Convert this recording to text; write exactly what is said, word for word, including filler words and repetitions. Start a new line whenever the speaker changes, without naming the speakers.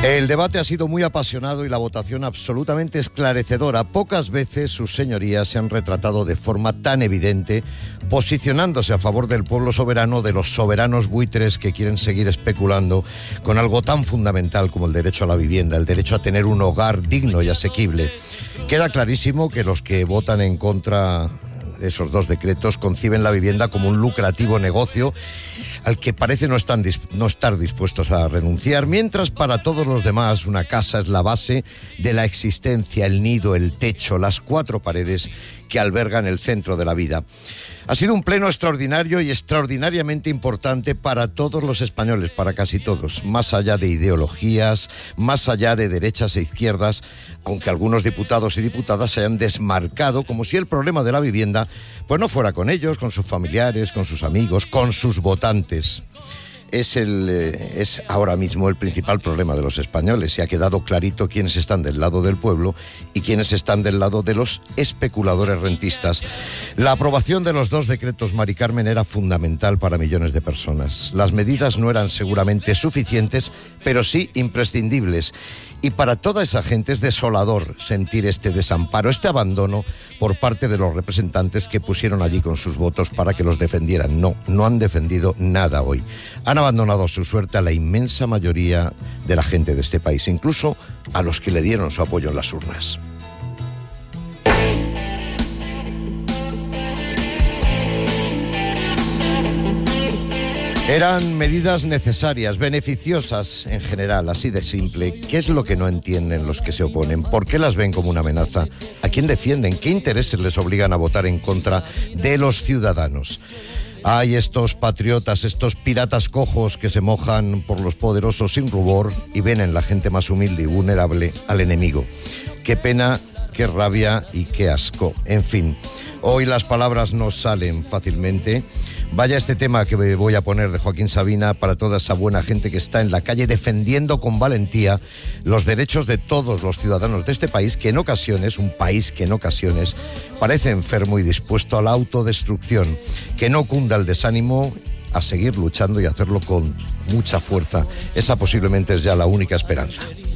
El debate ha sido muy apasionado y la votación absolutamente esclarecedora. Pocas veces sus señorías se han retratado de forma tan evidente, posicionándose a favor del pueblo soberano, de los soberanos buitres que quieren seguir especulando con algo tan fundamental como el derecho a la vivienda, el derecho a tener un hogar digno y asequible. Queda clarísimo que los que votan en contra de esos dos decretos conciben la vivienda como un lucrativo negocio al que parece no, están, no estar dispuestos a renunciar, mientras para todos los demás una casa es la base de la existencia, el nido, el techo, las cuatro paredes que albergan el centro de la vida. Ha sido un pleno extraordinario y extraordinariamente importante para todos los españoles, para casi todos, más allá de ideologías, más allá de derechas e izquierdas, aunque algunos diputados y diputadas se hayan desmarcado como si el problema de la vivienda pues no fuera con ellos, con sus familiares, con sus amigos, con sus votantes. Es, el, eh, es ahora mismo el principal problema de los españoles. Se ha quedado clarito quiénes están del lado del pueblo y quiénes están del lado de los especuladores rentistas. La aprobación de los dos decretos, Mari Carmen, era fundamental para millones de personas. Las medidas no eran seguramente suficientes, pero sí imprescindibles. Y para toda esa gente es desolador sentir este desamparo, este abandono por parte de los representantes que pusieron allí con sus votos para que los defendieran. No, no han defendido nada hoy. Han abandonado su suerte a la inmensa mayoría de la gente de este país, incluso a los que le dieron su apoyo en las urnas. Eran medidas necesarias, beneficiosas en general, así de simple. ¿Qué es lo que no entienden los que se oponen? ¿Por qué las ven como una amenaza? ¿A quién defienden? ¿Qué intereses les obligan a votar en contra de los ciudadanos? Hay estos patriotas, estos piratas cojos que se mojan por los poderosos sin rubor y ven en la gente más humilde y vulnerable al enemigo. Qué pena, qué rabia y qué asco. En fin, hoy las palabras no salen fácilmente. Vaya este tema que voy a poner de Joaquín Sabina para toda esa buena gente que está en la calle defendiendo con valentía los derechos de todos los ciudadanos de este país, que en ocasiones, un país que en ocasiones parece enfermo y dispuesto a la autodestrucción. Que no cunda el desánimo, a seguir luchando y hacerlo con mucha fuerza. Esa posiblemente es ya la única esperanza.